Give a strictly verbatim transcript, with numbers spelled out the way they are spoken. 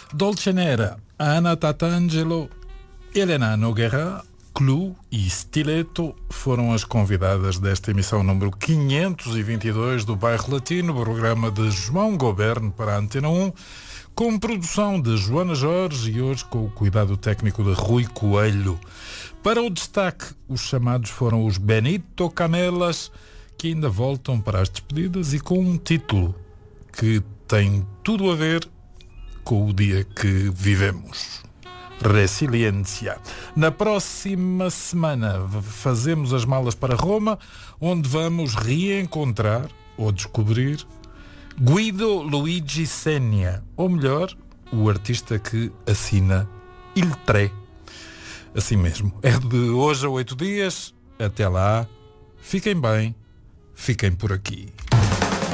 Dolce Nera, Anna Tatangelo, Helena Nogueira, Clou e Stiletto foram as convidadas desta emissão número quinhentos e vinte e dois do Bairro Latino, programa de João Goberno para a Antena um, com produção de Joana Jorge e hoje com o cuidado técnico de Rui Coelho. Para o destaque, os chamados foram os Benito Canelas, que ainda voltam para as despedidas e com um título que tem tudo a ver com o dia que vivemos. Resiliência. Na próxima semana fazemos as malas para Roma, onde vamos reencontrar ou descobrir Guido Luigi Senia, ou melhor, o artista que assina Il Tre. Assim mesmo. É de hoje a oito dias. Até lá. Fiquem bem. Fiquem por aqui.